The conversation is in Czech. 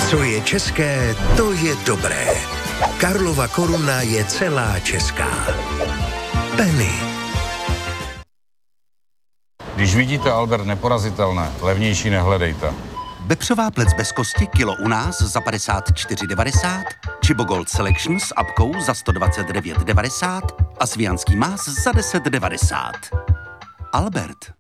Co je české, to je dobré. Karlova Koruna je celá česká. Penny. Když vidíte Albert Neporazitelné, levnější nehledejte. Vepřová plec bez kosti kilo u nás za 54,90, Chibo Gold Selection s apkou za 129,90 a svijanský más za 10,90. Albert.